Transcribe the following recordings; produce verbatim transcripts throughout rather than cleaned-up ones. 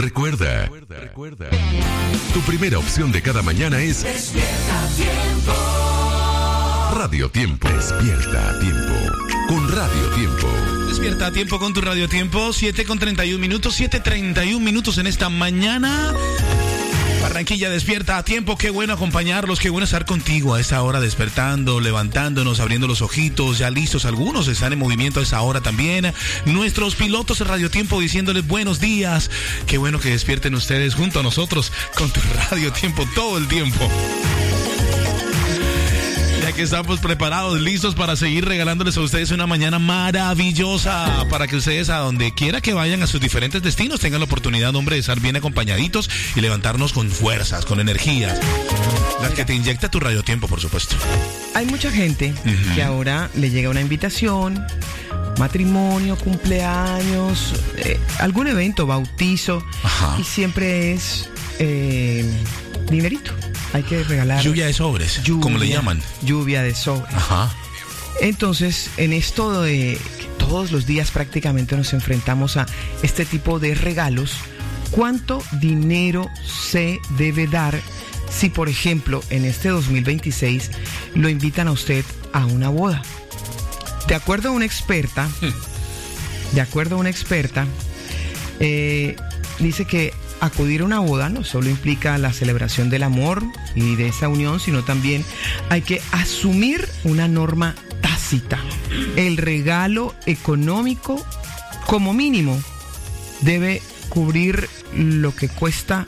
Recuerda, recuerda, tu primera opción de cada mañana es Despierta Tiempo. Radio Tiempo. Despierta a tiempo. Con Radio Tiempo. Despierta a tiempo con tu Radio Tiempo. siete con treinta y un minutos. siete treinta y un minutos en esta mañana. Barranquilla despierta a tiempo. Qué bueno acompañarlos. Qué bueno estar contigo a esta hora, despertando, levantándonos, abriendo los ojitos, ya listos. Algunos están en movimiento a esa hora también. Nuestros pilotos de Radio Tiempo diciéndoles buenos días. Qué bueno que despierten ustedes junto a nosotros con tu Radio Tiempo todo el tiempo. Ya que estamos preparados, listos para seguir regalándoles a ustedes una mañana maravillosa, para que ustedes a donde quiera que vayan a sus diferentes destinos tengan la oportunidad, hombre, de estar bien acompañaditos y levantarnos con fuerzas, con energías. Las que te inyecta tu Radio Tiempo, por supuesto. Hay mucha gente uh-huh. que ahora le llega una invitación, matrimonio, cumpleaños, eh, algún evento, bautizo, Ajá. y siempre es eh, dinerito. Hay que regalar. Lluvia de sobres, lluvia, como le llaman. Lluvia de sobres. Ajá. Entonces, en esto de que todos los días prácticamente nos enfrentamos a este tipo de regalos, ¿cuánto dinero se debe dar si, por ejemplo, en este dos mil veintiséis lo invitan a usted a una boda? De acuerdo a una experta, de acuerdo a una experta, eh, dice que acudir a una boda no solo implica la celebración del amor y de esa unión, sino también hay que asumir una norma tácita. El regalo económico, como mínimo, debe cubrir lo que cuesta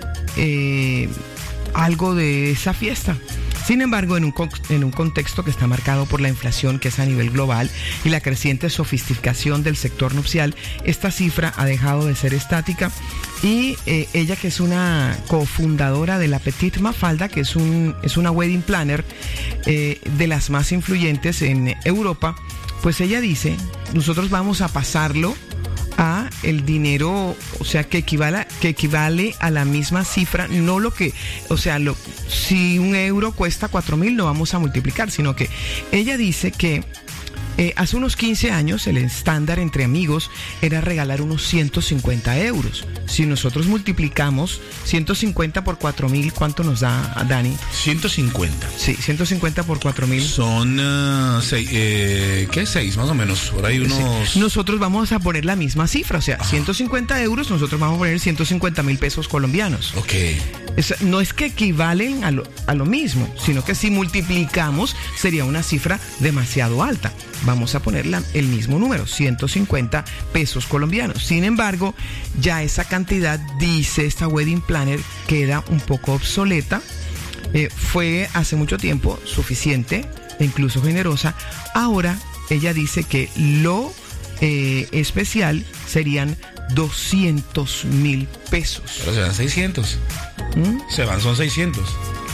eh, algo de esa fiesta. Sin embargo, en un, en un contexto que está marcado por la inflación, que es a nivel global, y la creciente sofisticación del sector nupcial, esta cifra ha dejado de ser estática. Y eh, ella, que es una cofundadora de la Petite Mafalda, que es, un, es una wedding planner eh, de las más influyentes en Europa, pues ella dice, nosotros vamos a pasarlo a el dinero, o sea, que equivale, que equivale a la misma cifra, no lo que, o sea, lo, si un euro cuesta cuatro mil, no vamos a multiplicar, sino que ella dice que eh, hace unos quince años el estándar entre amigos era regalar unos ciento cincuenta euros. Si nosotros multiplicamos ciento cincuenta por cuatro mil, ¿cuánto nos da, Dani? ciento cincuenta. Sí, ciento cincuenta por cuatro mil. Son, uh, seis, eh, ¿qué? seis, más o menos, por ahí unos... Sí. Nosotros vamos a poner la misma cifra, o sea, Ajá. ciento cincuenta euros, nosotros vamos a poner ciento cincuenta mil pesos colombianos. Ok. Es, no es que equivalen a lo, a lo mismo, sino que si multiplicamos sería una cifra demasiado alta. Vamos a poner la, el mismo número, ciento cincuenta pesos colombianos. Sin embargo, ya esa cantidad, dice esta wedding planner, queda un poco obsoleta. Eh, fue hace mucho tiempo suficiente e incluso generosa. Ahora ella dice que lo eh, especial serían doscientos mil pesos. Pero se van seiscientos. ¿Mm? Se van, son seiscientos.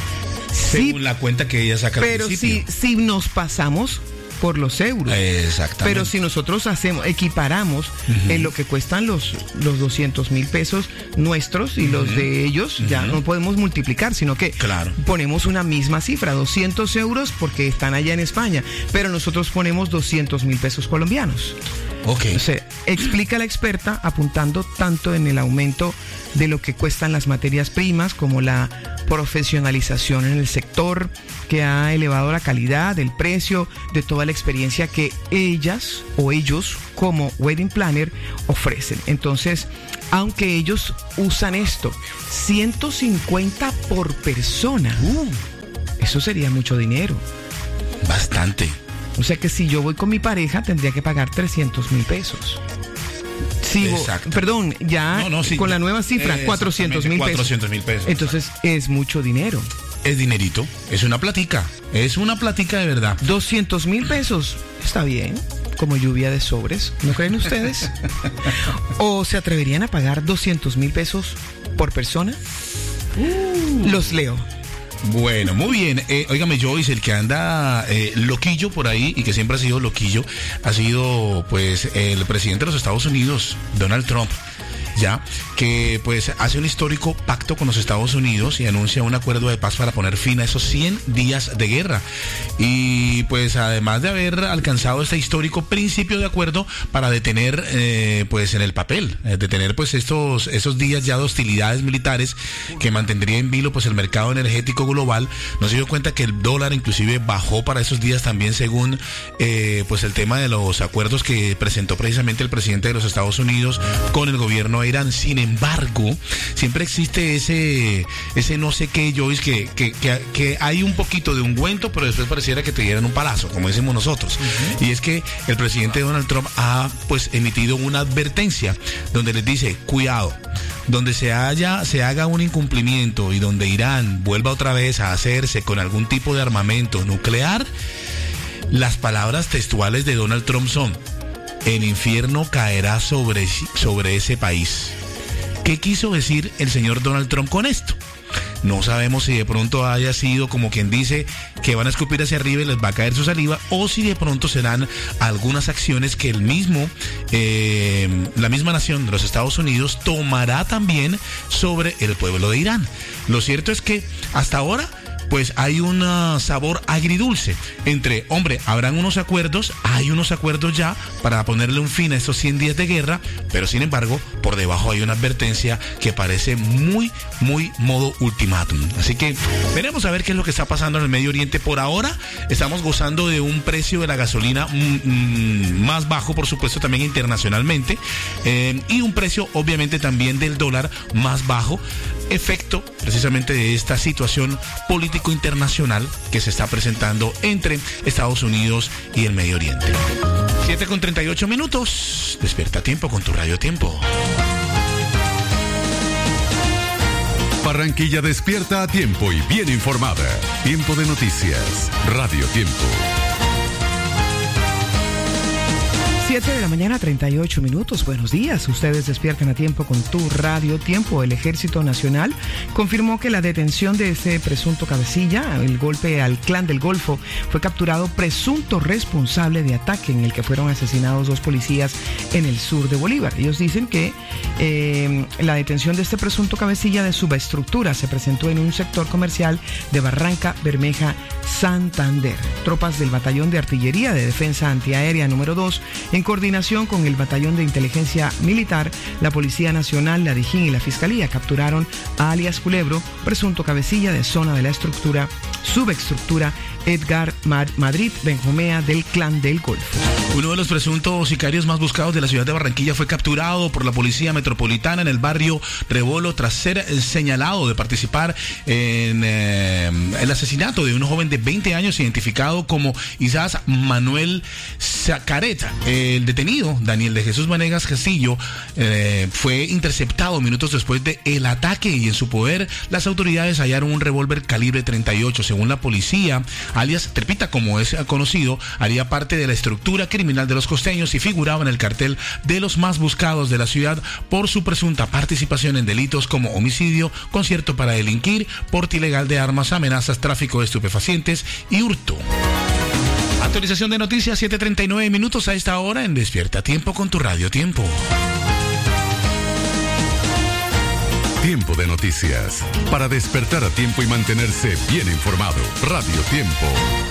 Sí, según la cuenta que ella saca al pero principio. si, si nos pasamos por los euros. Exactamente. Pero si nosotros hacemos, equiparamos uh-huh. en lo que cuestan los, los doscientos mil pesos nuestros y uh-huh. los de ellos, uh-huh. ya no podemos multiplicar, sino que claro. ponemos una misma cifra, doscientos euros porque están allá en España, pero nosotros ponemos doscientos mil pesos colombianos. Ok. O sea, explica la experta apuntando tanto en el aumento de lo que cuestan las materias primas como la profesionalización en el sector, que ha elevado la calidad, el precio de toda la experiencia que ellas o ellos como wedding planner ofrecen. Entonces, aunque ellos usan esto, ciento cincuenta por persona, uh, eso sería mucho dinero. Bastante. O sea que si yo voy con mi pareja tendría que pagar trescientos mil pesos. Sí, perdón, ya no, no, sí, con la nueva cifra, cuatrocientos mil pesos. cuatrocientos mil pesos. Entonces es mucho dinero. Es dinerito, es una platica, es una platica de verdad. doscientos mil pesos, está bien, como lluvia de sobres, ¿no creen ustedes? ¿O se atreverían a pagar doscientos mil pesos por persona? Uh. Los leo. Bueno, muy bien. Eh, óigame, Joyce, el que anda eh, loquillo por ahí y que siempre ha sido loquillo, ha sido pues el presidente de los Estados Unidos, Donald Trump. ya, que pues hace un histórico pacto con los Estados Unidos y anuncia un acuerdo de paz para poner fin a esos cien días de guerra. Y pues además de haber alcanzado este histórico principio de acuerdo para detener eh, pues en el papel, eh, detener pues estos esos días ya de hostilidades militares que mantendría en vilo pues el mercado energético global, nos dio cuenta que el dólar inclusive bajó para esos días también según eh, pues el tema de los acuerdos que presentó precisamente el presidente de los Estados Unidos con el gobierno de Irán. Sin embargo, siempre existe ese ese no sé qué, Joyce, que, que, que, que hay un poquito de ungüento, pero después pareciera que te dieran un palazo, como decimos nosotros. Uh-huh. Y es que el presidente Donald Trump ha pues emitido una advertencia donde les dice, cuidado, donde se haya, se haga un incumplimiento y donde Irán vuelva otra vez a hacerse con algún tipo de armamento nuclear, las palabras textuales de Donald Trump son: el infierno caerá sobre, sobre ese país. ¿Qué quiso decir el señor Donald Trump con esto? No sabemos si de pronto haya sido como quien dice que van a escupir hacia arriba y les va a caer su saliva, o si de pronto serán algunas acciones que el mismo, eh, la misma nación de los Estados Unidos tomará también sobre el pueblo de Irán. Lo cierto es que hasta ahora pues hay un uh, sabor agridulce entre, hombre, habrán unos acuerdos, hay unos acuerdos ya para ponerle un fin a estos cien días de guerra, pero sin embargo, por debajo hay una advertencia que parece muy, muy modo ultimátum. Así que veremos a ver qué es lo que está pasando en el Medio Oriente. Por ahora estamos gozando de un precio de la gasolina mm, mm, más bajo, por supuesto, también internacionalmente, eh, y un precio obviamente también del dólar más bajo, efecto precisamente de esta situación político internacional que se está presentando entre Estados Unidos y el Medio Oriente. siete con treinta y ocho minutos. Despierta a tiempo con tu Radio Tiempo. Barranquilla despierta a tiempo y bien informada. Tiempo de noticias. Radio Tiempo. siete de la mañana, treinta y ocho minutos. Buenos días. Ustedes despiertan a tiempo con tu Radio Tiempo. El Ejército Nacional confirmó que la detención de ese presunto cabecilla, el golpe al Clan del Golfo, fue capturado presunto responsable de ataque en el que fueron asesinados dos policías en el sur de Bolívar. Ellos dicen que eh, la detención de este presunto cabecilla de subestructura se presentó en un sector comercial de Barranca Bermeja, Santander. Tropas del Batallón de Artillería de Defensa Antiaérea número dos, en coordinación con el Batallón de Inteligencia Militar, la Policía Nacional, la Dijín y la Fiscalía, capturaron a alias Culebro, presunto cabecilla de zona de la estructura, subestructura Edgar Madrid Benjumea del Clan del Golfo. Uno de los presuntos sicarios más buscados de la ciudad de Barranquilla fue capturado por la Policía Metropolitana en el barrio Rebolo tras ser señalado de participar en eh, el asesinato de un joven de veinte años identificado como Isaac Manuel Zacareta. El detenido, Daniel de Jesús Vanegas Castillo, eh, fue interceptado minutos después del ataque y en su poder las autoridades hallaron un revólver calibre treinta y ocho. Según la policía, alias Trepita, como es conocido, haría parte de la estructura criminal de los costeños y figuraba en el cartel de los más buscados de la ciudad por su presunta participación en delitos como homicidio, concierto para delinquir, porte ilegal de armas, amenazas, tráfico de estupefacientes y hurto. Actualización de noticias, siete treinta y nueve minutos a esta hora en Despierta Tiempo con tu Radio Tiempo. Tiempo de noticias. Para despertar a tiempo y mantenerse bien informado. Radio Tiempo.